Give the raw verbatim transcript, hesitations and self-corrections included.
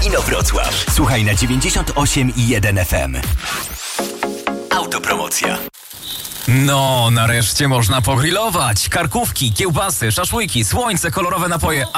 Inowrocław. Słuchaj na dziewięćdziesiąt osiem i jeden F M. Autopromocja. No, nareszcie można pogrillować. Karkówki, kiełbasy, szaszłyki, słońce, kolorowe napoje.